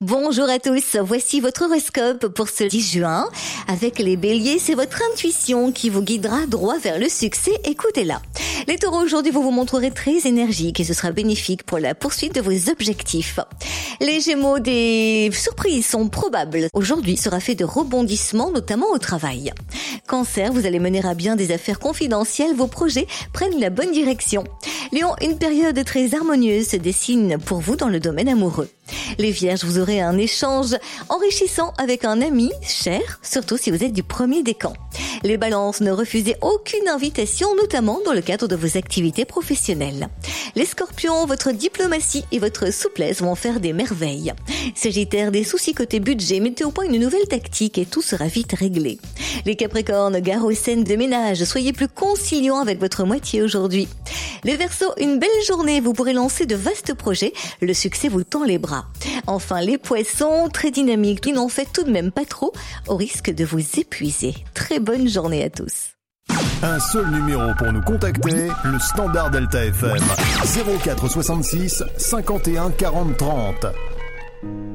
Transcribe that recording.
Bonjour à tous, voici votre horoscope pour ce 10 juin. Avec les béliers, c'est votre intuition qui vous guidera droit vers le succès, écoutez-la. Les taureaux, aujourd'hui, vous vous montrerez très énergique et ce sera bénéfique pour la poursuite de vos objectifs. Les gémeaux, des surprises sont probables. Aujourd'hui sera fait de rebondissements, notamment au travail. Cancer, vous allez mener à bien des affaires confidentielles, vos projets prennent la bonne direction. Lion, une période très harmonieuse se dessine pour vous dans le domaine amoureux. Les vierges, vous aurez un échange enrichissant avec un ami cher, surtout si vous êtes du premier décan. Les balances, ne refusez aucune invitation, notamment dans le cadre de vos activités professionnelles. Les scorpions, votre diplomatie et votre souplesse vont faire des merveilles. Sagittaire, des soucis côté budget, mettez au point une nouvelle tactique et tout sera vite réglé. Les capricornes, gare aux scènes de ménage, soyez plus conciliants avec votre moitié aujourd'hui. Les Verseaux, une belle journée, vous pourrez lancer de vastes projets, le succès vous tend les bras. Enfin, les poissons, très dynamiques, qui n'en faites tout de même pas trop, au risque de vous épuiser. Très bonne journée à tous. Un seul numéro pour nous contacter, le standard Delta FM. 04 66 51 40 30.